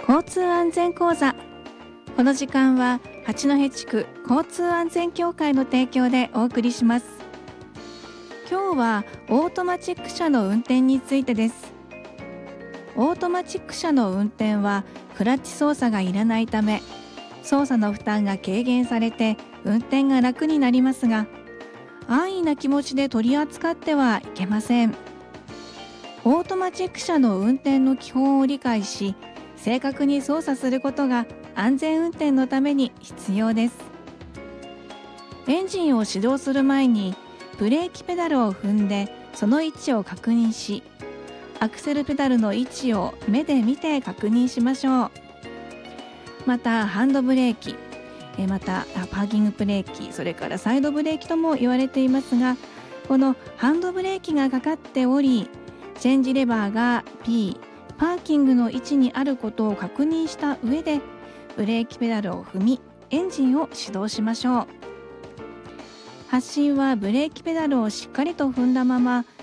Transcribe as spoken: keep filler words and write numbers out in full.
交通安全講座。この時間は八戸地区交通安全協会の提供でお送りします。今日はオートマチック車の運転についてです。オートマチック車の運転はクラッチ操作がいらないため、操作の負担が軽減されて運転が楽になりますが、安易な気持ちで取り扱ってはいけません。オートマチック車の運転の基本を理解し、正確に操作することが安全運転のために必要です。エンジンを始動する前にブレーキペダルを踏んでその位置を確認し、アクセルペダルの位置を目で見て確認しましょう。またハンドブレーキ、またパーキングブレーキ、それからサイドブレーキとも言われていますが、このハンドブレーキがかかっており、チェンジレバーが P、パーキングの位置にあることを確認した上でブレーキペダルを踏み、エンジンを始動しましょう。発進はブレーキペダルをしっかりと踏んだまま